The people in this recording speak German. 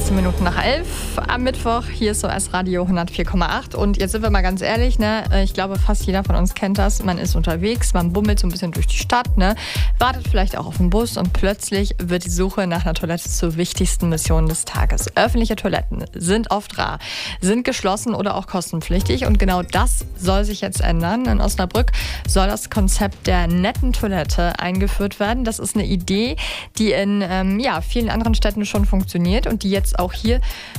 16 Minuten nach 11 am Mittwoch. Hier ist OS Radio 104,8. Und jetzt sind wir mal ganz ehrlich, ne? Ich glaube, fast jeder von uns kennt das. Man ist unterwegs, man bummelt so ein bisschen durch die Stadt, ne? Wartet vielleicht auch auf den Bus und plötzlich wird die Suche nach einer Toilette zur wichtigsten Mission des Tages. Öffentliche Toiletten sind oft rar, sind geschlossen oder auch kostenpflichtig. Und genau das soll sich jetzt ändern. In Osnabrück soll das Konzept der netten Toilette eingeführt werden. Das ist eine Idee, die in vielen anderen Städten schon funktioniert und die jetzt auch hier